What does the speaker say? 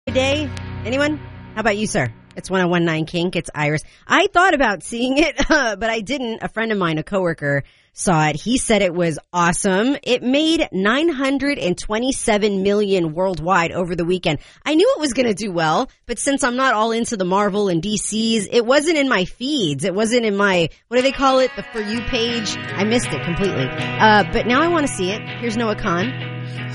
Day? Anyone? How about you, sir? It's 1019 Kink. It's Iris. I thought about seeing it, but I didn't. A friend of mine, a coworker, saw it. He said it was awesome. It made $927 million worldwide over the weekend. I knew it was going to do well, but since I'm not all into the Marvel and DCs, it wasn't in my feeds. It wasn't in my, what do they call it? The For You page. I missed it completely. But now I want to see it. Here's Noah Khan.